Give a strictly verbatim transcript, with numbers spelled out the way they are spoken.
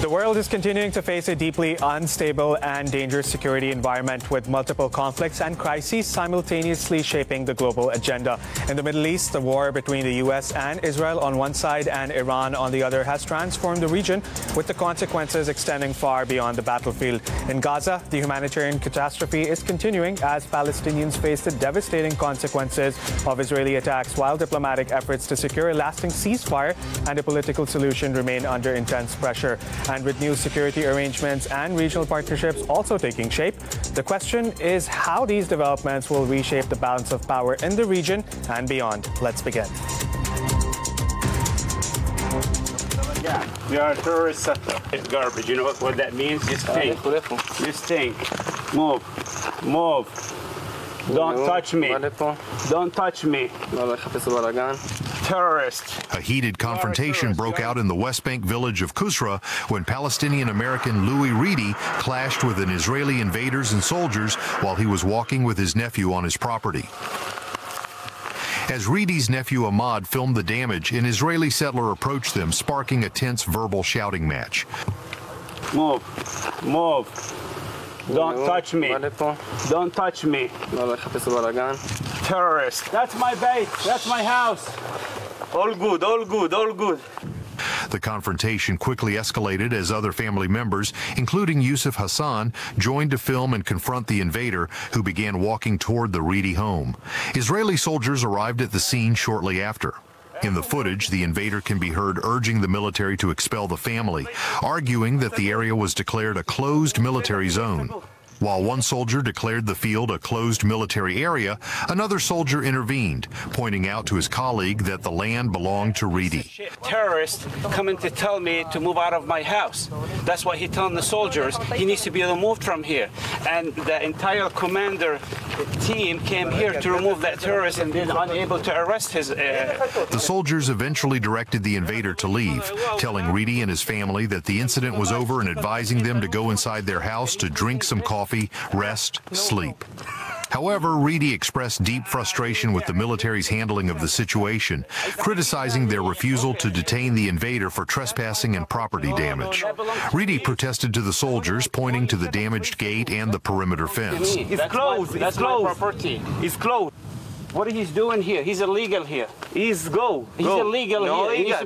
The world is continuing to face a deeply unstable and dangerous security environment with multiple conflicts and crises simultaneously shaping the global agenda. In the Middle East, the war between the U S and Israel on one side and Iran on the other has transformed the region, with the consequences extending far beyond the battlefield. In Gaza, the humanitarian catastrophe is continuing as Palestinians face the devastating consequences of Israeli attacks, while diplomatic efforts to secure a lasting ceasefire and a political solution remain under intense pressure. And with new security arrangements and regional partnerships also taking shape, the question is how these developments will reshape the balance of power in the region and beyond. Let's begin. Yeah, we are a terrorist sector. It's garbage. You know what, what that means? You stink. You stink. Move. Move. Don't touch me. Don't touch me. Terrorist. A heated confrontation broke out in the West Bank village of Kusra when Palestinian-American Louis Reedy clashed with an Israeli invaders and soldiers while he was walking with his nephew on his property. As Reedy's nephew Ahmad filmed the damage, an Israeli settler approached them, sparking a tense verbal shouting match. Move. Move. Don't touch me. Don't touch me. Terrorist. That's my bait. That's my house. All good, all good, all good. The confrontation quickly escalated as other family members, including Yusuf Hassan, joined to film and confront the invader, who began walking toward the Reedy home. Israeli soldiers arrived at the scene shortly after. In the footage, the invader can be heard urging the military to expel the family, arguing that the area was declared a closed military zone. While one soldier declared the field a closed military area, another soldier intervened, pointing out to his colleague that the land belonged to Reedy. Terrorist coming to tell me to move out of my house. That's what he telling the soldiers. He needs to be removed from here. And the entire commander team came here to remove that terrorist and been unable to arrest his... Uh... The soldiers eventually directed the invader to leave, telling Reedy and his family that the incident was over and advising them to go inside their house to drink some coffee, rest, sleep. However, Reedy expressed deep frustration with the military's handling of the situation, criticizing their refusal to detain the invader for trespassing and property damage. Reedy protested to the soldiers, pointing to the damaged gate and the perimeter fence. It's closed. It's closed. It's closed. What he's doing here? He's illegal here. He's go. He's go. illegal no, here. He